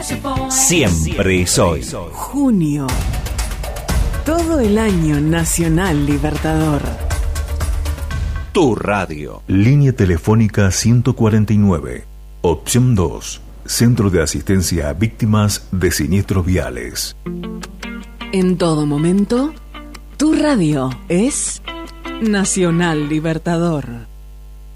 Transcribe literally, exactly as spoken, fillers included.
Siempre es hoy. Junio. Todo el año Nacional Libertador. Tu radio. Línea telefónica ciento cuarenta y nueve. Opción dos. Centro de Asistencia a Víctimas de Siniestros Viales. En todo momento, tu radio es Nacional Libertador.